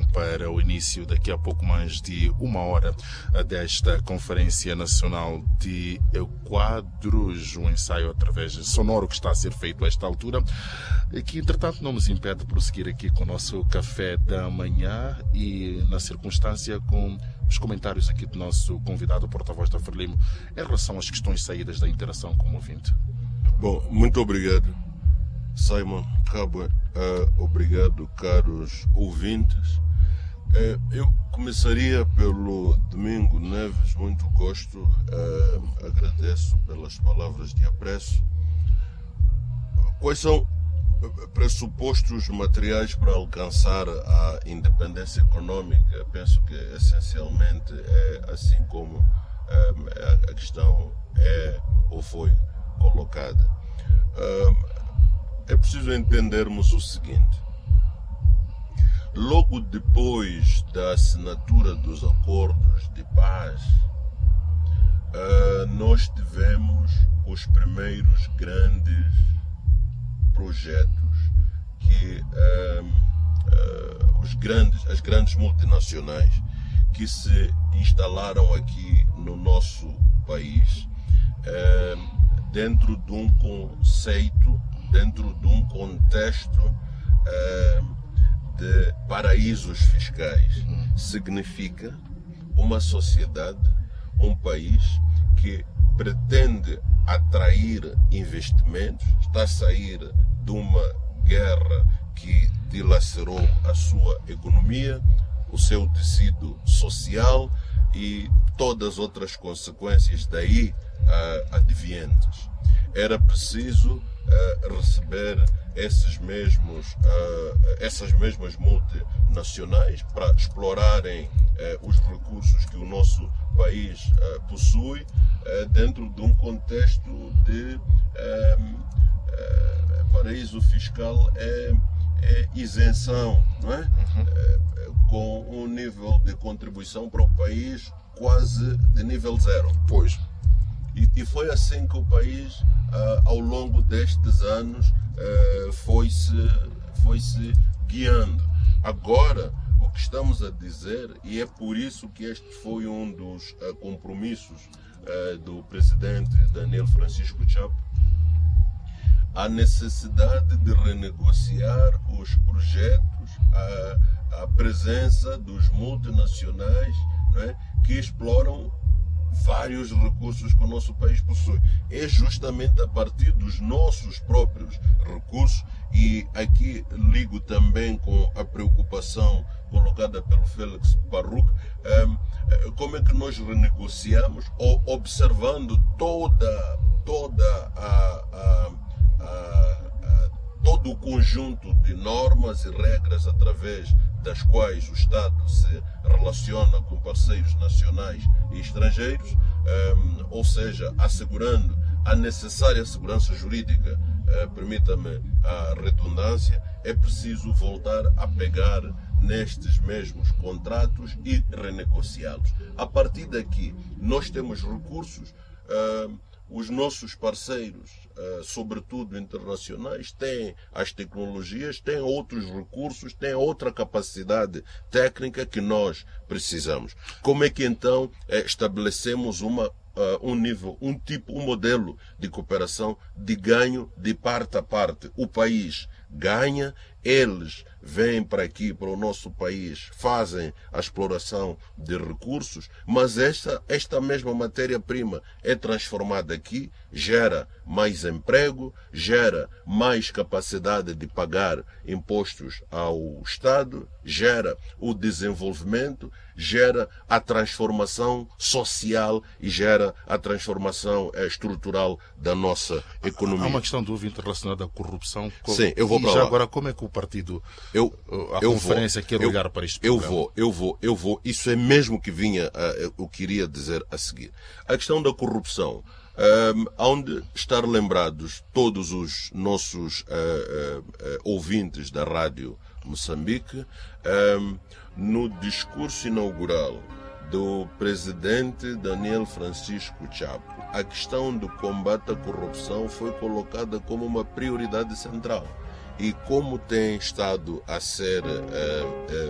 para o início, daqui a pouco mais de uma hora, desta Conferência Nacional de Quadros, um ensaio através sonoro que está a ser feito a esta altura, que entretanto não nos impede de prosseguir aqui com o nosso café da manhã e, na circunstância, com os comentários aqui do nosso convidado, o porta-voz da Frelimo, em relação às questões saídas da interação com o ouvinte. Bom, muito obrigado, Simon Cabo. Obrigado, caros ouvintes. Eu começaria pelo Domingo Neves. Muito gosto, agradeço pelas palavras de apreço. Quais são pressupostos materiais para alcançar a independência econômica? Penso que essencialmente é assim como a questão é ou foi colocada. É preciso entendermos o seguinte: logo depois da assinatura dos acordos de paz, nós tivemos os primeiros grandes projetos que as grandes multinacionais que se instalaram aqui no nosso país, dentro de um conceito, dentro de um contexto de paraísos fiscais. Significa uma sociedade, um país que pretende atrair investimentos, está a sair de uma guerra que dilacerou a sua economia, o seu tecido social e todas as outras consequências daí advenientes. Era preciso receber essas mesmas multinacionais para explorarem os recursos que o nosso país possui, dentro de um contexto de paraíso fiscal, é isenção, não é? Com um nível de contribuição para o país quase de nível zero. Pois. E foi assim que o país, ao longo destes anos, foi-se guiando. Agora, o que estamos a dizer, e é por isso que este foi um dos compromissos do presidente Daniel Francisco Chapo, a necessidade de renegociar os projetos, a presença dos multinacionais, não é, que exploram vários recursos que o nosso país possui. É justamente a partir dos nossos próprios recursos, e aqui ligo também com a preocupação colocada pelo Félix Parruc, como é que nós renegociamos, observando todo o conjunto de normas e regras através das quais o Estado se relaciona com parceiros nacionais e estrangeiros, ou seja, assegurando a necessária segurança jurídica, permita-me a redundância. É preciso voltar a pegar nestes mesmos contratos e renegociá-los. A partir daqui, nós temos recursos, os nossos parceiros, sobretudo internacionais, têm as tecnologias, têm outros recursos, têm outra capacidade técnica que nós precisamos. Como é que então estabelecemos um modelo de cooperação de ganho de parte a parte? O país ganha, eles vêm para aqui, para o nosso país, fazem a exploração de recursos, mas esta mesma matéria-prima é transformada aqui, gera mais emprego, gera mais capacidade de pagar impostos ao Estado, gera o desenvolvimento, gera a transformação social e gera a transformação estrutural da nossa economia. Há uma questão do ouvinte relacionada à corrupção. Sim, eu vou para lá. Já agora, como é que o partido, a conferência quer olhar para isto? Eu vou. Isso é mesmo que vinha, eu queria dizer a seguir. A questão da corrupção. Onde estar lembrados todos os nossos ouvintes da Rádio Moçambique, no discurso inaugural do presidente Daniel Francisco Chapo, a questão do combate à corrupção foi colocada como uma prioridade central. E como tem estado a ser